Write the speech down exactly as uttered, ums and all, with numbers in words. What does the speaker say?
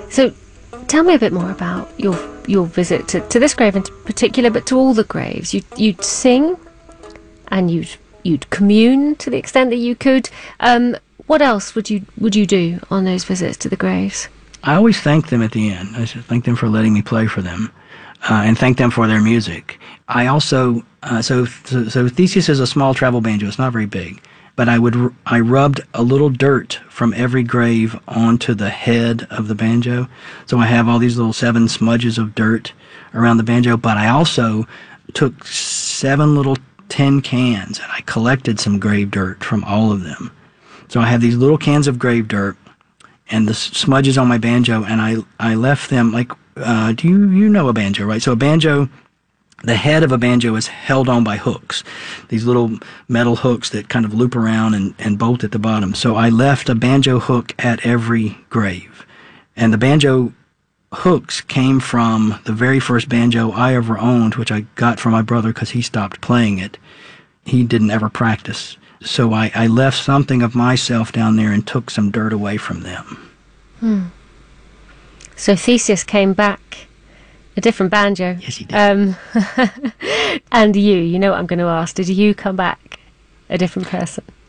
So tell me a bit more about your your visit to, to this grave in particular, but to all the graves. You, you'd sing and you'd you'd commune to the extent that you could. Um, what else would you would you do on those visits to the graves? I always thank them at the end. I should thank them for letting me play for them, uh, and thank them for their music. I also uh, so, so so Theseus is a small travel banjo. It's not very big, but I would I rubbed a little dirt from every grave onto the head of the banjo. So I have all these little seven smudges of dirt around the banjo. But I also took seven little tin cans and I collected some grave dirt from all of them. So I have these little cans of grave dirt and the smudges on my banjo, and I I left them like uh, do you you know a banjo, right? So a banjo. The head of a banjo is held on by hooks, these little metal hooks that kind of loop around and, and bolt at the bottom. So I left a banjo hook at every grave. And the banjo hooks came from the very first banjo I ever owned, which I got from my brother because he stopped playing it. He didn't ever practice. So I, I left something of myself down there and took some dirt away from them. Hmm. So Theseus came back a different banjo. Yes, he did. Um, and you, you know what I'm going to ask. Did you come back a different person?